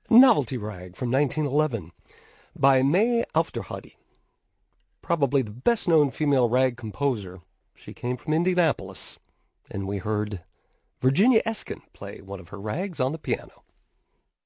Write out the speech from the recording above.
Novelty Rag from 1911 by May Aufderheide. Probably the best-known female rag composer. She came from Indianapolis, and we heard Virginia Eskin play one of her rags on the piano.